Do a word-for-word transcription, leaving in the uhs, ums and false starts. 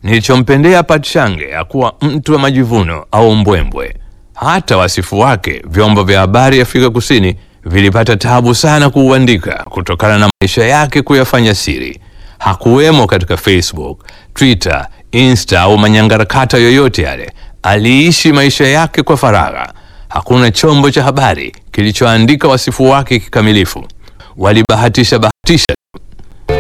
Nilichompendea Pachange hakuwa mtu wa majivuno au mbwembwe. Hata wasifu wake vyombo vya habari Afrika Kusini vilipata tabu sana kuuandika kutokana na maisha yake kuyafanya siri. Hakuwemo katika Facebook, Twitter, Insta au manyangarakata yoyote yale. Aliishi maisha yake kwa faragha. Hakuna chombo cha habari kilichoandika wasifu wake kikamilifu. Walibahatisha bahatisha